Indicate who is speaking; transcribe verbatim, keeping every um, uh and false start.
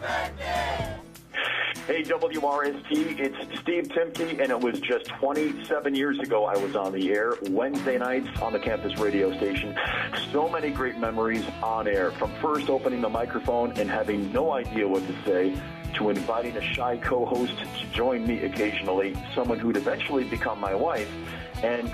Speaker 1: Hey, W R S T, it's Steve Timke, and it was just twenty-seven years ago I was on the air, Wednesday nights on the campus radio station. So many great memories on air, from first opening the microphone and having no idea what to say, to inviting a shy co-host to join me occasionally, someone who'd eventually become my wife, and